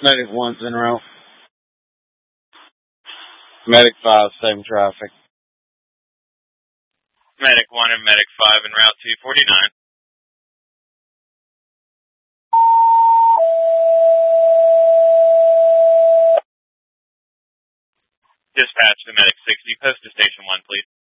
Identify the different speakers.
Speaker 1: Medic 1's en route. Medic 5, same traffic.
Speaker 2: Medic 1 and Medic 5 en route 249. Dispatch to Medic 60, post to Station 1, please.